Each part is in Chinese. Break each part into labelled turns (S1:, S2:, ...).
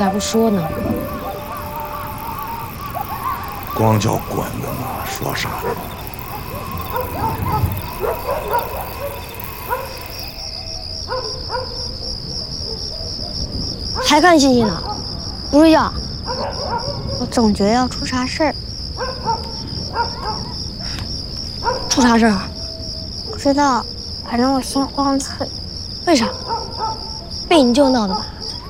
S1: 还不说呢？
S2: 光叫滚的呢，说啥呢？
S3: 还看星星呢？不睡觉？我总觉得要出啥事儿。
S1: 出啥事儿？
S3: 不知道，反正我心慌脆。
S1: 为啥？被你救闹的吧？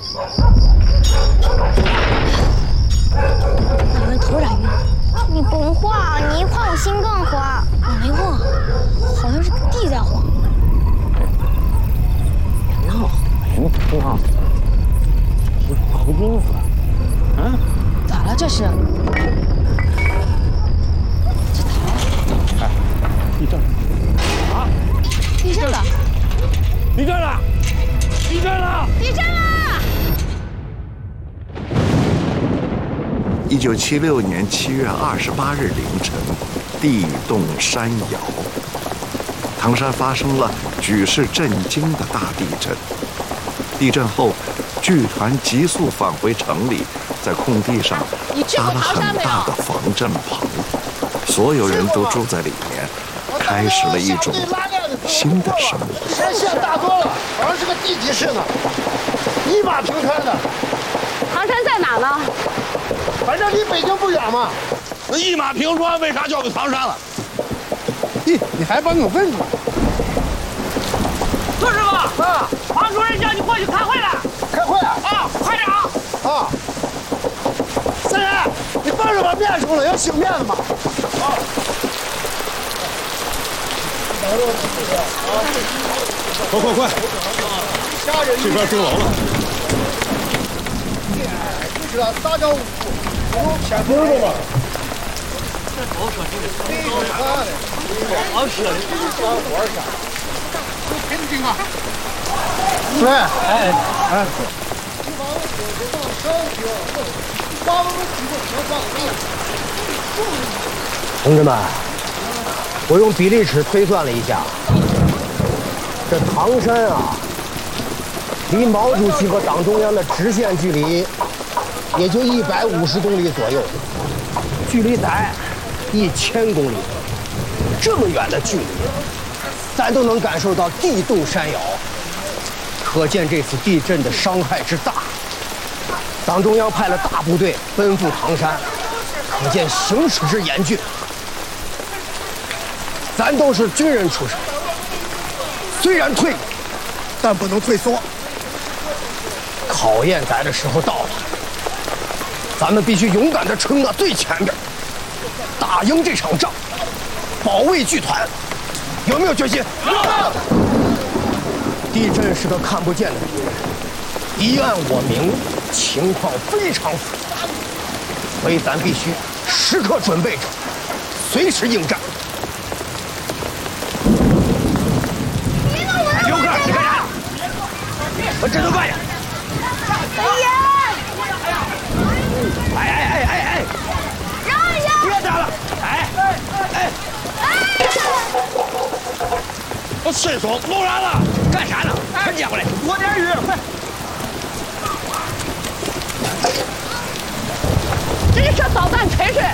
S1: 那有人头咋晕？
S3: 你甭晃，你一晃我心更慌。
S1: 我没晃，好像是地在晃。
S4: 别闹，别闹，你跑晕死了。嗯？
S1: 咋了这是？这台？
S4: 哎，地震！啊！
S1: 地震了！
S4: 地震了！地震了！
S1: 地震了
S2: ！1976年7月28日凌晨，地动山摇，唐山发生了举世震惊的大地震。地震后，剧团急速返回城里，在空地上搭了很大的防震棚，所有人都住在里面，开始了一种新的生活。
S5: 山线大多了，好像是个地级市呢，一马平川的。
S6: 唐山在哪呢？
S5: 反正离北京不远嘛。
S7: 那一马平川为啥叫个唐山了？
S5: 咦，你还帮我问住了。
S6: 杜师傅啊，黄主任叫你过去开会了。
S5: 开会啊？
S6: 啊，快点啊！
S5: 啊！三人，你帮着把面出了，要醒面子嘛。啊！
S7: 快！这边钟楼了。
S5: 就是撒娇舞，偏头了吧？
S6: 好舍的，
S5: 对，哎。
S8: 同志们，我用比例尺推算了一下，这唐山啊，离毛主席和党中央的直线距离也就150公里左右，距离咱1000公里，这么远的距离，咱都能感受到地动山摇，可见这次地震的伤害之大。党中央派了大部队奔赴唐山，可见形势之严峻。咱都是军人出身，虽然退伍，但不能退缩。考验咱的时候到了，咱们必须勇敢地冲到最前边，打赢这场仗，保卫剧团。有没有决心？有。地震是个看不见的敌人，一案我明，情况非常复杂，所以咱必须时刻准备着，随时应战。刘克，你干啥？把枕头放下。哎！
S3: 让一下！
S8: 别打了！
S7: 我伸手弄啥了？
S8: 干啥呢？快捡过来！
S6: 多点雨，快！这是导弹锤锤。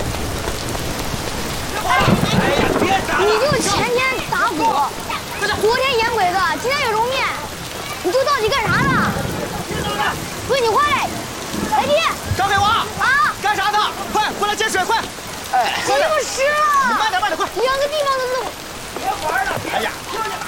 S3: 你就前天打鼓，昨天演鬼子，今天有揉面，你这到底干啥呢？喂，你快来！来弟，
S6: 交给我啊！
S3: 干
S6: 啥的？快过来接水，快！
S3: 这么湿了！
S6: 你慢点，快！
S3: 2个地方的路。
S6: 别玩了！哎呀！